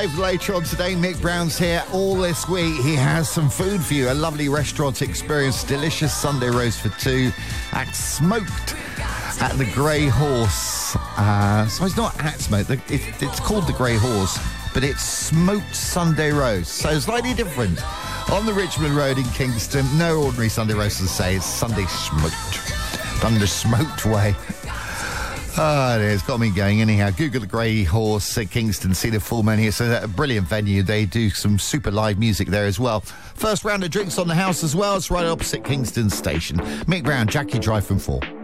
Live later on today. Mick Brown's here all this week. He has some food for you, a lovely restaurant experience, delicious Sunday roast for two at Smoked at the Grey Horse. So it's not at Smoked, it's called the Grey Horse, but it's Smoked Sunday roast, so slightly different. On the Richmond Road in Kingston, no ordinary Sunday roast, as I say, it's Sunday smoked, done the smoked way. Oh, it is. Got me going. Anyhow, Google the Grey Horse at Kingston, see the full menu. It's a brilliant venue. They do some super live music there as well. First round of drinks on the house as well. It's right opposite Kingston Station. Mick Brown, Jackie Drive from 4.